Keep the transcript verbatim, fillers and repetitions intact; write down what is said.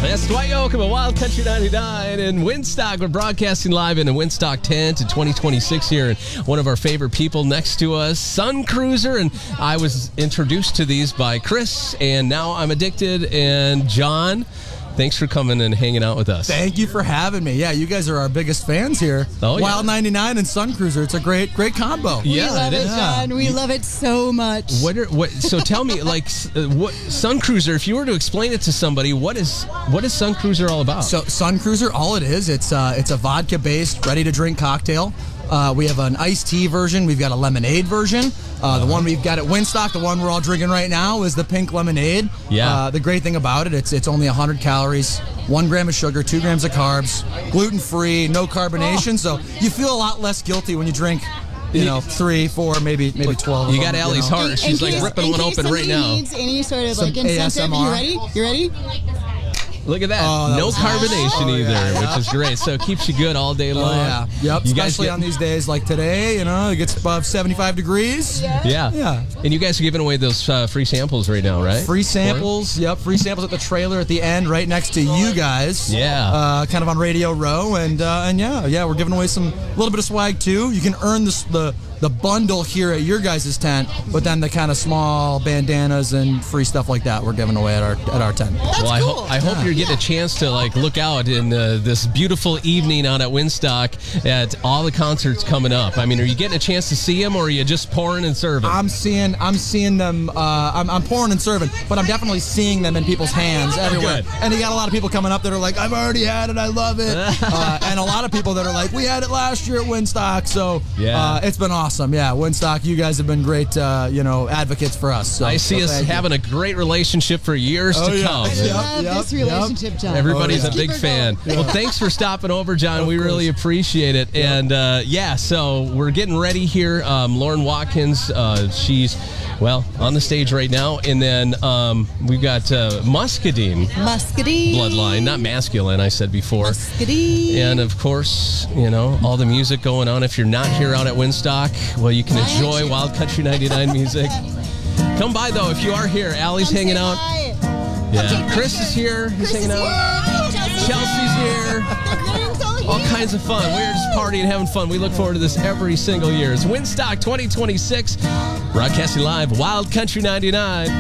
That's Dwight Yoakam at Wild Country ninety-nine in Winstock. We're broadcasting live in a Winstock tent in twenty twenty-six here. And one of our favorite people next to us, Sun Cruiser. And I was introduced to these by Chris, and now I'm addicted. And John, thanks for coming and hanging out with us. Thank you for having me. Yeah, you guys are our biggest fans here. Oh, yeah. Wild ninety-nine and Sun Cruiser. It's a great, great combo. Yeah, we love it it, is. John. We love it so much. What are what? So tell me, like, uh, what Sun Cruiser? If you were to explain it to somebody, what is what is Sun Cruiser all about? So Sun Cruiser, all it is, it's uh, it's a vodka-based, ready-to-drink cocktail. Uh, we have an iced tea version. We've got a lemonade version. Uh, the one we've got at Winstock, the one we're all drinking right now, is the pink lemonade. Yeah. Uh, the great thing about it, it's it's only one hundred calories, one gram of sugar, two grams of carbs, gluten-free, no carbonation. So you feel a lot less guilty when you drink, you know, three, four, maybe maybe twelve. You of got them, Allie's you know. heart. She's like case- ripping in one case open right somebody now. needs any sort of Some like incentive. A S M R. You ready? You ready? Look at that. Oh, that no was nice. carbonation Oh, either, yeah, yeah. which is great. So it keeps you good all day long. Oh, yeah. Yep. You guys Especially get- on these days like today, you know, it gets above seventy-five degrees. Yeah. Yeah. And you guys are giving away those uh, free samples right now, right? Free samples. Yep. Free samples at the trailer at the end, right next to you guys. Yeah. Uh, kind of on Radio Row, and uh, and yeah, yeah, we're giving away some a little bit of swag too. You can earn this the. the bundle here at your guys' tent, but then the kind of small bandanas and free stuff like that we're giving away at our at our tent. That's well, I, cool. ho- I hope you're getting a chance to like look out in uh, this beautiful evening out at Winstock at all the concerts coming up. I mean, are you getting a chance to see them, or are you just pouring and serving? I'm seeing I'm seeing them. Uh, I'm, I'm pouring and serving, but I'm definitely seeing them in people's hands everywhere. Good. And you got a lot of people coming up that are like, "I've already had it, I love it," uh, and a lot of people that are like, "We had it last year at Winstock," so Yeah. uh, it's been awesome. Yeah, Winstock, you guys have been great, uh, you know, advocates for us. So, I see so us thank you. having a great relationship for years Oh, to yeah. come. I Yep, love yep, this yep. relationship, John. Everybody's Oh, a yeah. big Keep her fan. going. Well, thanks for stopping over, John. Of we really course. appreciate it. And uh, yeah, so we're getting ready here. Um, Lauren Watkins, uh, she's, well, on the stage right now. And then um, we've got uh, Muscadine Muscadine. bloodline, not masculine, I said before. Muscadine. And of course, you know, all the music going on. If you're not here out at Winstock, well, you can Why aren't enjoy you? Wild Country ninety-nine music. Come by, though, if you are here. Allie's Come hanging say out. hi. Yeah. Chris is here. He's Chris hanging is out. here. Chelsea's here. Chelsea's All kinds of fun. We're just partying, having fun. We look forward to this every single year. It's Winstock twenty twenty-six, broadcasting live, Wild Country ninety-nine.